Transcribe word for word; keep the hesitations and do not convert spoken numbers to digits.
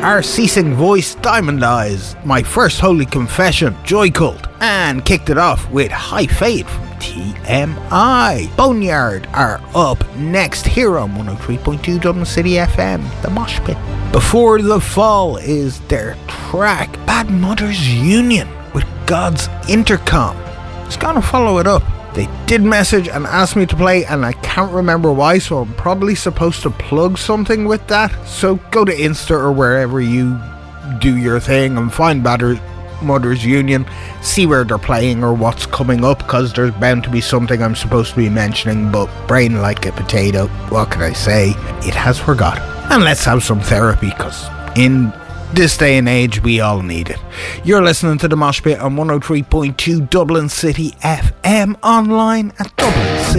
Our Ceasing Voice, Diamond Eyes, My First Holy Confession, Joy Cult, and kicked it off with High Fate from T M I. Boneyard are up next here on one oh three point two Dublin City F M, The Mosh Pit. Before the Fall is their track Bad Mothers Union with God's Intercom. It's gonna follow it up. They did message and ask me to play, and I can't remember why, so I'm probably supposed to plug something with that. So go to Insta or wherever you do your thing and find Bad Mothers Union, see where they're playing or what's coming up, because there's bound to be something I'm supposed to be mentioning, but brain like a potato, what can I say? It has forgotten. And let's have some therapy, because in this day and age, we all need it. You're listening to The Mosh Pit on one oh three point two Dublin City F M, online at dublin city